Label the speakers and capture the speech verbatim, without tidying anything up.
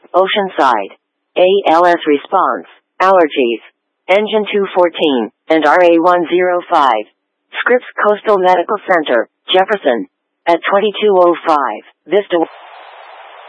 Speaker 1: Oceanside. A L S response. Allergies. Engine two fourteen, and R A one oh five. Scripps Coastal Medical Center, Jefferson. At twenty-two oh five. Vista.